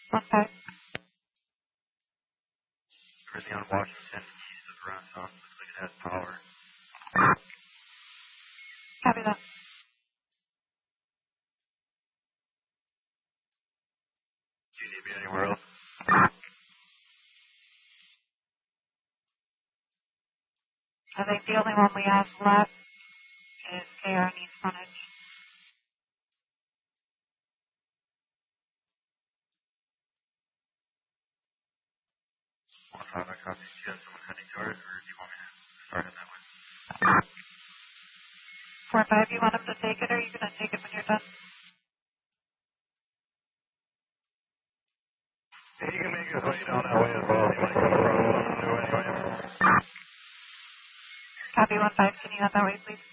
1-5. Everything on Washington east of Renaissance looks like it has power. Copy that. Do you need me anywhere else? I think the only one we have left is KR needs frontage. 1-5, I copy. Do you have someone heading to it, or do you want me to start it that way? 4-5, you want him to take it, or are you going to take it when you're done? Yeah, you can make his way down that way as well. He might come across one to do anyway. Copy 1-5, can you have that way, please?